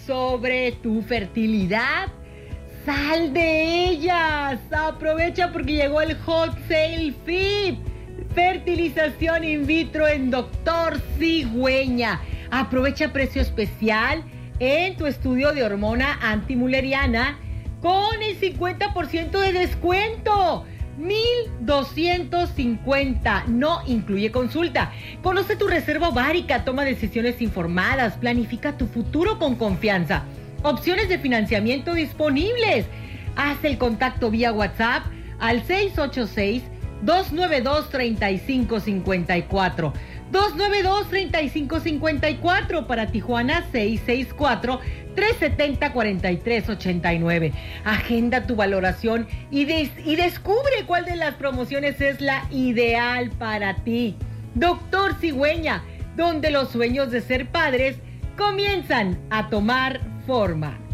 sobre tu fertilidad? ¡Sal de ellas! Aprovecha porque llegó el Hot Sale Fit. Fertilización in vitro en Doctor Cigüeña. Aprovecha precio especial en tu estudio de hormona antimuleriana con el 50% de descuento. 1,250, no incluye consulta. Conoce tu reserva ovárica, toma decisiones informadas, planifica tu futuro con confianza. Opciones de financiamiento disponibles. Haz el contacto vía WhatsApp al 686-292-3554. 292-3554 para Tijuana 664-370-4389. Agenda tu valoración y descubre cuál de las promociones es la ideal para ti. Doctor Cigüeña, donde los sueños de ser padres comienzan a tomar forma.